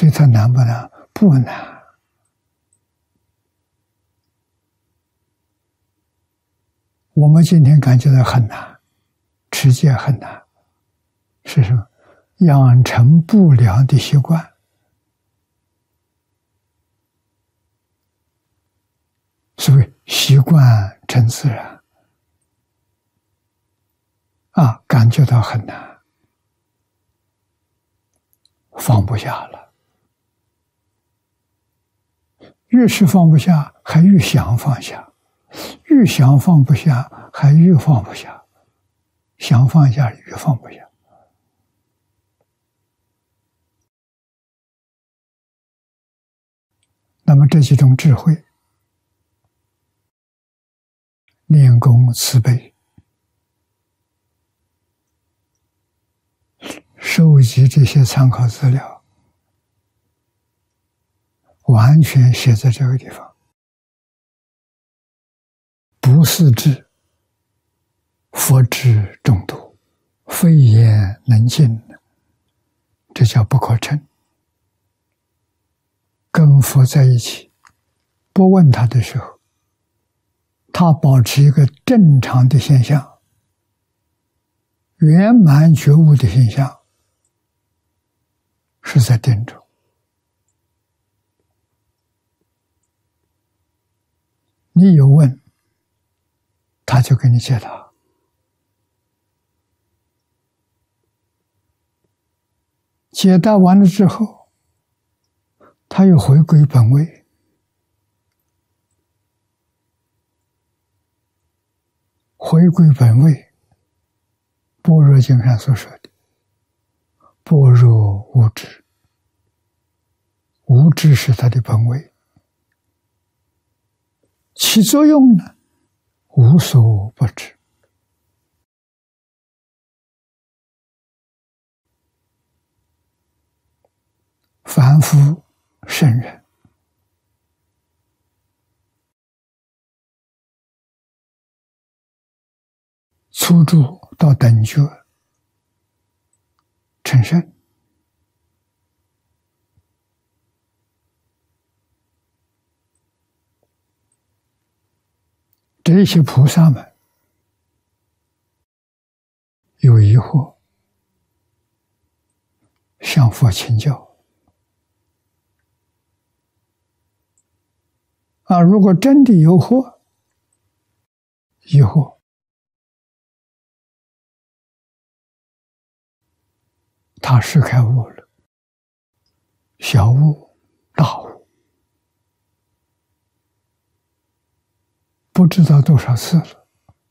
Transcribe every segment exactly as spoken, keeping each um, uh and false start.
所以它难不难？不难。我们今天感觉到很难，持戒很难，是什么？养成不良的习惯，所谓习惯成自然啊，感觉到很难，放不下了。越是放不下，还越想放下，越想放不下，还越放不下，想放下越放不下。那么这几种智慧，练功慈悲，收集这些参考资料，完全写在这个地方。不是智，佛智众多，非言能尽，这叫不可称。跟佛在一起，不问他的时候，他保持一个正常的现象，圆满觉悟的现象，是在定中。你有问，他就给你解答。解答完了之后，他又回归本位，回归本位。般若经上所说的般若无知，无知是他的本位，起作用呢，无所不知。凡夫圣人，初住到等觉成圣，这些菩萨们有疑惑，向佛请教。啊，如果真的有惑，疑惑，他是开悟了，小悟、大悟，不知道多少次了，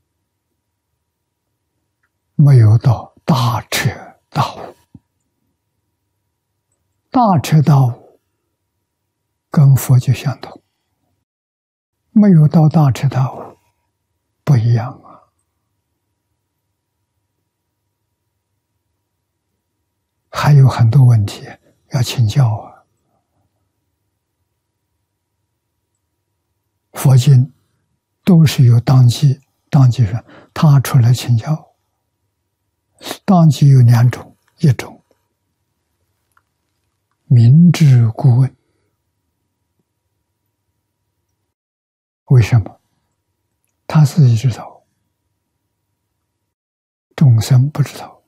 没有到大彻大悟。大彻大悟跟佛就相同，没有到大彻大悟不一样啊。还有很多问题要请教啊。佛经都是有当机，当机说他出来请教。当机有两种，一种明知故问。为什么？他自己知道，众生不知道。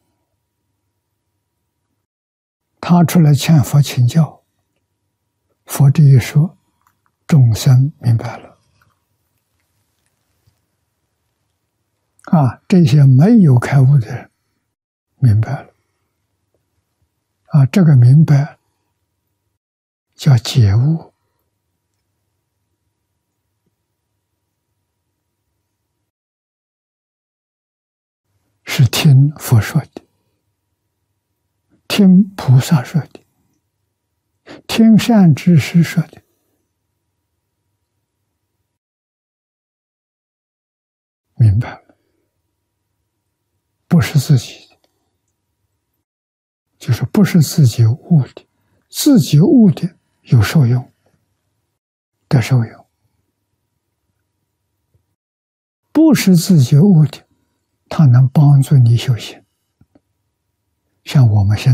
他出来向佛请教，佛这一说，众生明白了。啊，这些没有开悟的人明白了。啊，这个明白叫解悟。是听佛说的，听菩萨说的，听善知识说的，明白了，不是自己的，就是不是自己悟的，自己悟的有受用，得受用，不是自己悟的，它能帮助你修行。像我们现在